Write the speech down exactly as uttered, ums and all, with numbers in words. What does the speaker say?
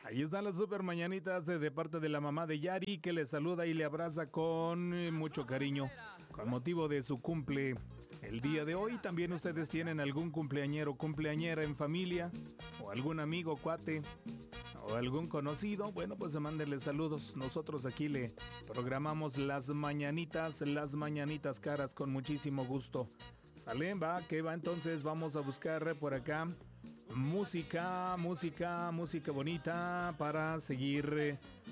Ahí están las super mañanitas de, de parte de la mamá de Yari, que le saluda y le abraza con eh, mucho cariño, con motivo de su cumple. El día de hoy también ustedes tienen algún cumpleañero, cumpleañera en familia, o algún amigo, cuate, o algún conocido. Bueno, pues mándenle saludos. Nosotros aquí le programamos las mañanitas, las mañanitas caras con muchísimo gusto. ¿Sale? Va, que va, entonces vamos a buscar por acá música, música, música bonita para seguir